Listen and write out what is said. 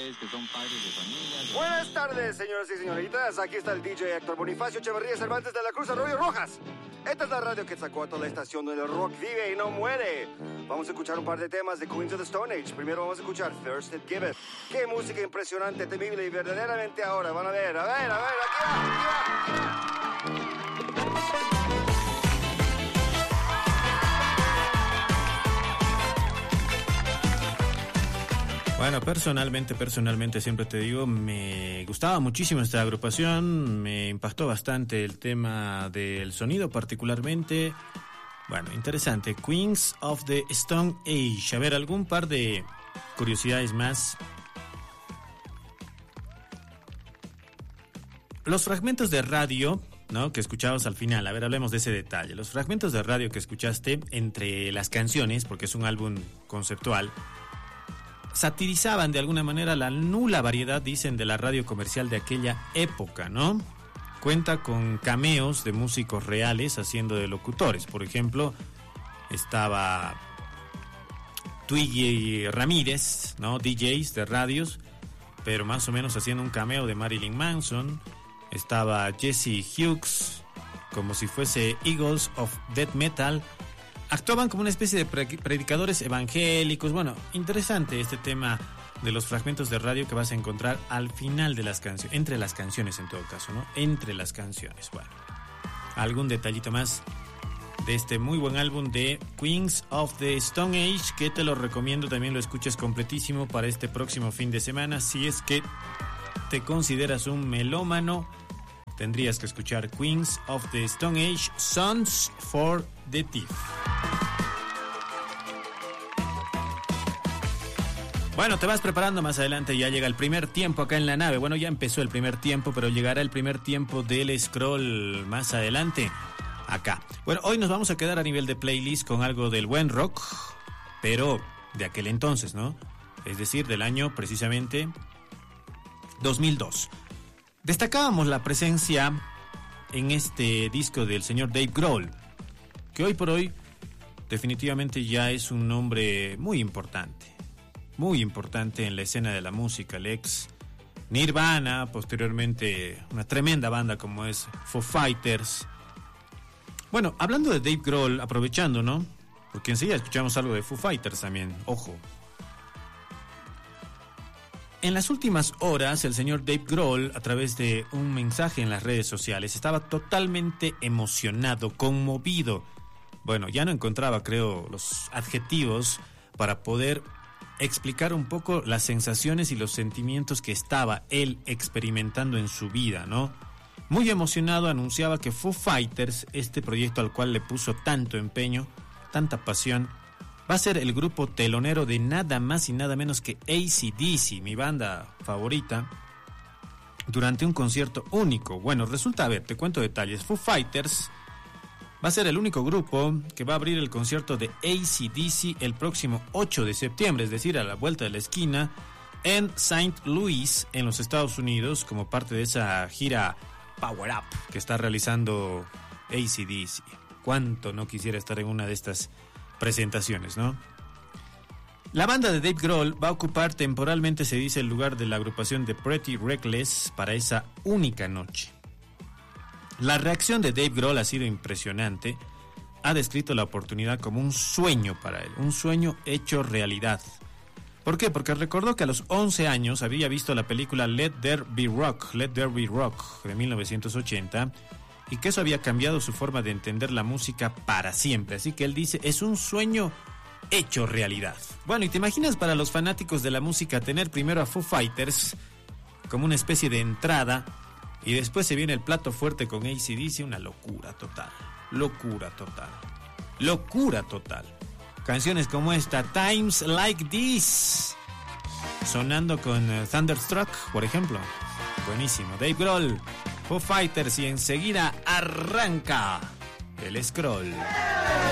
ustedes que son padres de familia. Buenas tardes, señoras y señoritas. Aquí está el DJ Héctor Bonifacio Echeverría Cervantes de la Cruz Arroyo Rojas. Esta es la radio que sacó a toda la estación donde el rock vive y no muere. Vamos a escuchar un par de temas de Queens of the Stone Age. Primero vamos a escuchar Thirsted Give It. Qué música impresionante, temible y verdaderamente ahora. Van a ver, aquí va. Bueno, personalmente siempre te digo, me gustaba muchísimo esta agrupación, me impactó bastante el tema del sonido particularmente. Bueno, interesante, Queens of the Stone Age. A ver, algún par de curiosidades más. Los fragmentos de radio, ¿no?, que escuchabas al final, a ver, hablemos de ese detalle. Los fragmentos de radio que escuchaste entre las canciones, porque es un álbum conceptual, satirizaban de alguna manera la nula variedad, dicen, de la radio comercial de aquella época, ¿no? Cuenta con cameos de músicos reales haciendo de locutores. Por ejemplo, estaba Twiggy Ramírez, ¿no?, DJs de radios, pero más o menos haciendo un cameo de Marilyn Manson. Estaba Jesse Hughes, como si fuese Eagles of Death Metal. Actuaban como una especie de predicadores evangélicos. Bueno, interesante este tema de los fragmentos de radio que vas a encontrar al final de las canciones, entre las canciones en todo caso, ¿no? Entre las canciones. Bueno, algún detallito más de este muy buen álbum de Queens of the Stone Age, que te lo recomiendo, también lo escuches completísimo para este próximo fin de semana. Si es que te consideras un melómano, tendrías que escuchar Queens of the Stone Age, Sons for the Thief. Bueno, te vas preparando, más adelante ya llega el primer tiempo acá en la nave. Bueno, ya empezó el primer tiempo, pero llegará el primer tiempo del scroll más adelante acá. Bueno, hoy nos vamos a quedar a nivel de playlist con algo del buen rock, pero de aquel entonces, ¿no? Es decir, del año precisamente 2002. Destacábamos la presencia en este disco del señor Dave Grohl, que hoy por hoy definitivamente ya es un nombre muy importante en la escena de la música. El ex Nirvana, posteriormente una tremenda banda como es Foo Fighters. Bueno, hablando de Dave Grohl, aprovechando, ¿no?, porque enseguida escuchamos algo de Foo Fighters también, ojo. En las últimas horas, el señor Dave Grohl, a través de un mensaje en las redes sociales, estaba totalmente emocionado, conmovido. Bueno, ya no encontraba, creo, los adjetivos para poder explicar un poco las sensaciones y los sentimientos que estaba él experimentando en su vida, ¿no? Muy emocionado anunciaba que Foo Fighters, este proyecto al cual le puso tanto empeño, tanta pasión, va a ser el grupo telonero de nada más y nada menos que AC/DC, mi banda favorita, durante un concierto único. Bueno, resulta, a ver, te cuento detalles. Foo Fighters va a ser el único grupo que va a abrir el concierto de AC/DC el próximo 8 de septiembre, es decir, a la vuelta de la esquina, en St. Louis, en los Estados Unidos, como parte de esa gira Power Up que está realizando AC/DC. Cuánto no quisiera estar en una de estas presentaciones, ¿no? La banda de Dave Grohl va a ocupar temporalmente, se dice, el lugar de la agrupación de Pretty Reckless para esa única noche. La reacción de Dave Grohl ha sido impresionante. Ha descrito la oportunidad como un sueño para él, un sueño hecho realidad. ¿Por qué? Porque recordó que a los 11 años había visto la película Let There Be Rock de 1980, y que eso había cambiado su forma de entender la música para siempre. Así que él dice, es un sueño hecho realidad. Bueno, y te imaginas, para los fanáticos de la música, tener primero a Foo Fighters como una especie de entrada, y después se viene el plato fuerte con AC/DC. Una locura total. Canciones como esta, Times Like This, sonando con Thunderstruck, por ejemplo. Buenísimo. Dave Grohl, Foo Fighters, y enseguida arranca el scroll.